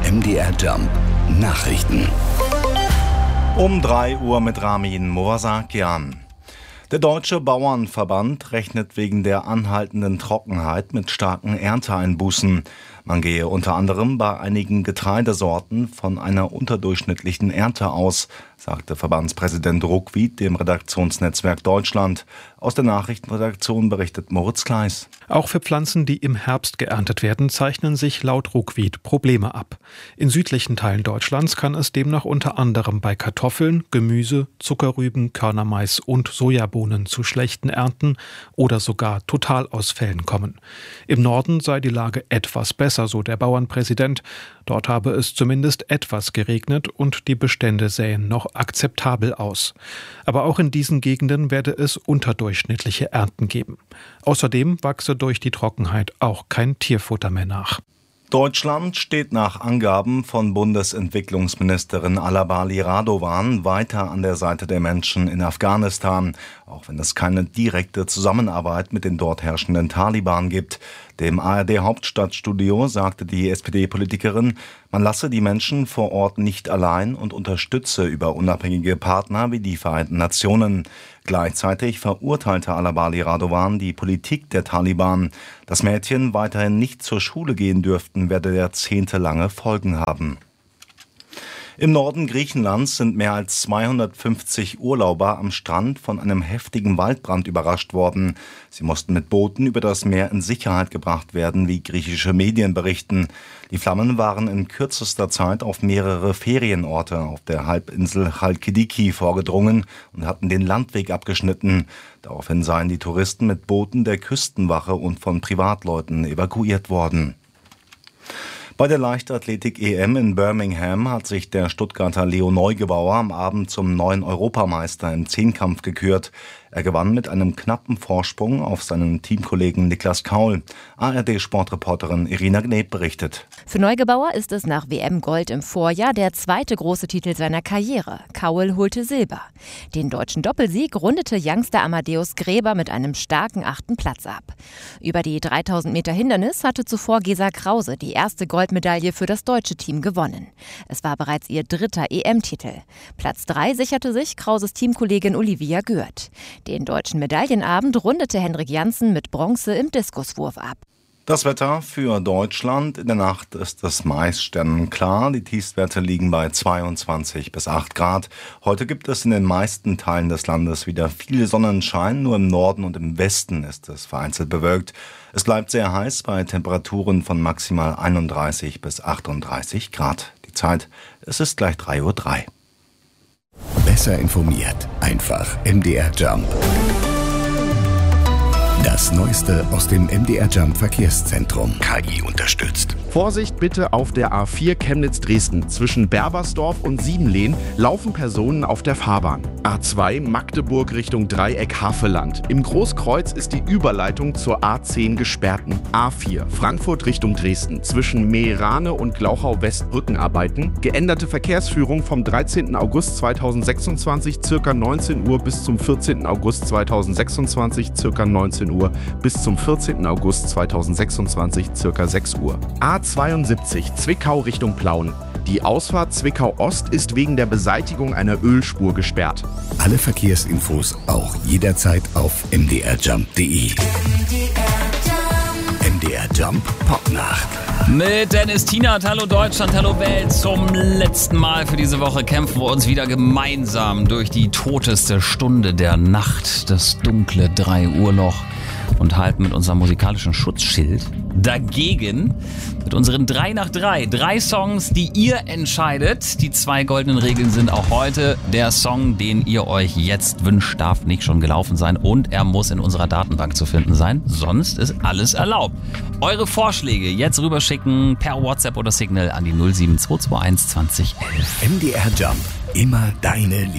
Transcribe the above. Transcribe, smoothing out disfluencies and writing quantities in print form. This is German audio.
MDR Jump Nachrichten. Um 3 Uhr mit Ramin Movasakian. Der Deutsche Bauernverband rechnet wegen der anhaltenden Trockenheit mit starken Ernteeinbußen. Man gehe unter anderem bei einigen Getreidesorten von einer unterdurchschnittlichen Ernte aus, sagte Verbandspräsident Ruckwied dem Redaktionsnetzwerk Deutschland. Aus der Nachrichtenredaktion berichtet Moritz Kleis. Auch für Pflanzen, die im Herbst geerntet werden, zeichnen sich laut Ruckwied Probleme ab. In südlichen Teilen Deutschlands kann es demnach unter anderem bei Kartoffeln, Gemüse, Zuckerrüben, Körnermais und Sojabohnen zu schlechten Ernten oder sogar Totalausfällen kommen. Im Norden sei die Lage etwas besser, so der Bauernpräsident. Dort habe es zumindest etwas geregnet und die Bestände sähen noch akzeptabel aus. Aber auch in diesen Gegenden werde es unterdurchschnittliche Ernten geben. Außerdem wachse durch die Trockenheit auch kein Tierfutter mehr nach. Deutschland steht nach Angaben von Bundesentwicklungsministerin Alabali Radovan weiter an der Seite der Menschen in Afghanistan, auch wenn es keine direkte Zusammenarbeit mit den dort herrschenden Taliban gibt. Dem ARD-Hauptstadtstudio sagte die SPD-Politikerin, man lasse die Menschen vor Ort nicht allein und unterstütze über unabhängige Partner wie die Vereinten Nationen. Gleichzeitig verurteilte Alabali Radovan die Politik der Taliban. Dass Mädchen weiterhin nicht zur Schule gehen dürften, werde jahrzehntelange Folgen haben. Im Norden Griechenlands sind mehr als 250 Urlauber am Strand von einem heftigen Waldbrand überrascht worden. Sie mussten mit Booten über das Meer in Sicherheit gebracht werden, wie griechische Medien berichten. Die Flammen waren in kürzester Zeit auf mehrere Ferienorte auf der Halbinsel Chalkidiki vorgedrungen und hatten den Landweg abgeschnitten. Daraufhin seien die Touristen mit Booten der Küstenwache und von Privatleuten evakuiert worden. Bei der Leichtathletik-EM in Birmingham hat sich der Stuttgarter Leo Neugebauer am Abend zum neuen Europameister im Zehnkampf gekürt. Er gewann mit einem knappen Vorsprung auf seinen Teamkollegen Niklas Kaul. ARD-Sportreporterin Irina Gneb berichtet. Für Neugebauer ist es nach WM-Gold im Vorjahr der zweite große Titel seiner Karriere. Kaul holte Silber. Den deutschen Doppelsieg rundete Youngster Amadeus Gräber mit einem starken 8. Platz ab. Über die 3000 Meter Hindernis hatte zuvor Gesa Krause die erste Goldmedaille für das deutsche Team gewonnen. Es war bereits ihr 3. EM-Titel. Platz 3 sicherte sich Krauses Teamkollegin Olivia Gürt. Den deutschen Medaillenabend rundete Henrik Janssen mit Bronze im Diskuswurf ab. Das Wetter für Deutschland. In der Nacht ist es meist sternenklar. Die Tiefstwerte liegen bei 22 bis 8 Grad. Heute gibt es in den meisten Teilen des Landes wieder viel Sonnenschein. Nur im Norden und im Westen ist es vereinzelt bewölkt. Es bleibt sehr heiß bei Temperaturen von maximal 31 bis 38 Grad. Die Zeit, es ist gleich 3:03 Uhr. Besser informiert, einfach MDR Jump. Das Neueste aus dem MDR Jump Verkehrszentrum. KI unterstützt. Vorsicht bitte auf der A4 Chemnitz-Dresden. Zwischen Berbersdorf und Siebenlehn laufen Personen auf der Fahrbahn. A2 Magdeburg Richtung Dreieck Havelland. Im Großkreuz ist die Überleitung zur A10 gesperrt. A4 Frankfurt Richtung Dresden. Zwischen Meerane und Glauchau West Brückenarbeiten. Geänderte Verkehrsführung vom 13. August 2026 ca. 19 Uhr bis zum 14. August 2026 ca. 19 Uhr bis zum 14. August 2026 ca. 6 Uhr. A72 Zwickau Richtung Plauen. Die Ausfahrt Zwickau-Ost ist wegen der Beseitigung einer Ölspur gesperrt. Alle Verkehrsinfos auch jederzeit auf mdrjump.de. MDR Jump Popnacht. Mit Dennis Tienert, hallo Deutschland, hallo Welt. Zum letzten Mal für diese Woche kämpfen wir uns wieder gemeinsam durch die toteste Stunde der Nacht, das dunkle 3-Uhr-Loch und halten mit unserem musikalischen Schutzschild dagegen mit unseren 3 nach 3. 3 Songs, die ihr entscheidet. Die 2 goldenen Regeln sind auch heute: der Song, den ihr euch jetzt wünscht, darf nicht schon gelaufen sein und er muss in unserer Datenbank zu finden sein. Sonst ist alles erlaubt. Eure Vorschläge jetzt rüberschicken per WhatsApp oder Signal an die 07221 11. MDR Jump. Immer deine